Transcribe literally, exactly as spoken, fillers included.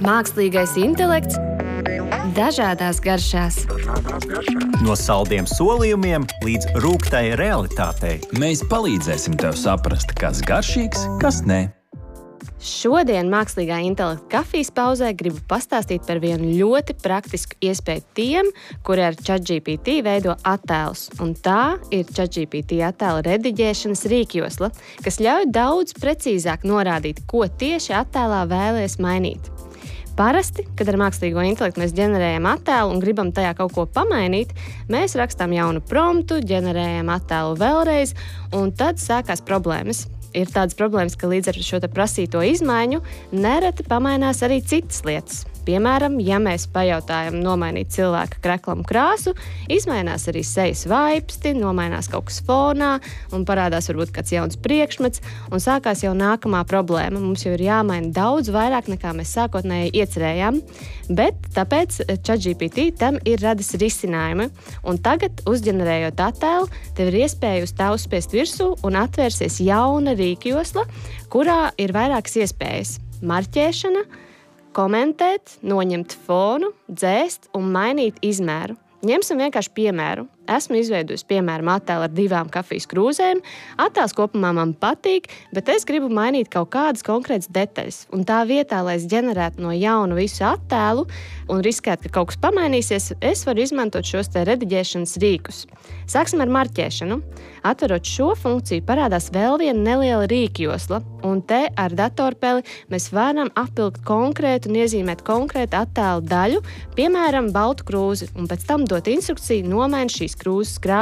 Mākslīgais intelekts dažādās garšās. No saldiem solījumiem līdz rūgtai realitātei. Mēs palīdzēsim tev saprast, kas garšīgs, kas nē. Šodien Mākslīgā intelekta kafijas pauzē gribu pastāstīt par vienu ļoti praktisku iespēju tiem, kuri ar ChatGPT veido attēlus. Un tā ir ChatGPT attēla rediģēšanas rīkjosla, kas ļauj daudz precīzāk norādīt, ko tieši attēlā vēlies mainīt. Parasti, kad ar mākslīgo intelektu mēs ģenerējam attēlu un gribam tajā kaut ko pamainīt, mēs rakstām jaunu promptu, ģenerējam attēlu vēlreiz, un tad sākās problēmas. Ir tādas problēmas, ka līdz ar šo te prasīto izmaiņu nereti pamainās arī citas lietas. Piemēram, ja mēs pajautājam nomainīt cilvēka kreklam krāsu, izmainās arī sejas vaipsti, nomainās kaut kas fonā un parādās varbūt kāds jauns priekšmets un sākās jau nākamā problēma. Mums jau ir jāmaina daudz vairāk nekā mēs sākotnēji iecerējām, bet tāpēc ChatGPT tam ir radis risinājumi. Un tagad, uzģenerējot attēlu, tev ir iespēja uz tā uzspiest virsū un atvērsies jauna rīkjosla, kurā ir vairākas iespējas. Marķēšana, komentēt, noņemt fonu, dzēst un mainīt izmēru. Ņemsim vienkārši piemēru. Esmu izveidojusi piemēram attēlu ar divām kafijas krūzēm. Attēls kopumā man patīk, bet es gribu mainīt kaut kādas konkrētas detaļas. Un tā vietā, lai es ģenerētu no jauna visu attēlu un riskētu, ka kaut kas pamainīsies, es varu izmantot šos te rediģēšanas rīkus. Sāksim ar marķēšanu. Atverot šo funkciju, parādās vēl viena neliela rīkjosla, un te ar datorpeli mēs varam apvilkt konkrētu un iezīmēt konkrētu attēlu daļu, piemēram, baltu krūzi, un pēc tam dot instrukciju nomainīt šīs krūzes krāsu